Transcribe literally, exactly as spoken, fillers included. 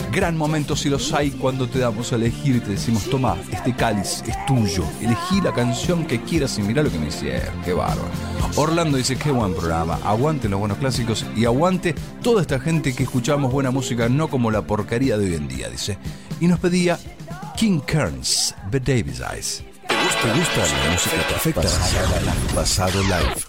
Gran momento si los hay cuando te damos a elegir y te decimos, toma, este cáliz es tuyo, elegí la canción que quieras y mirá lo que me hicieron, qué bárbaro. Orlando dice, qué buen programa, aguante los buenos clásicos y aguante toda esta gente que escuchamos buena música, no como la porquería de hoy en día, dice. Y nos pedía King Kearns, The Davis Eyes. ¿Te gusta, ¿Te gusta la música perfecta? Pasado live. Pasado live.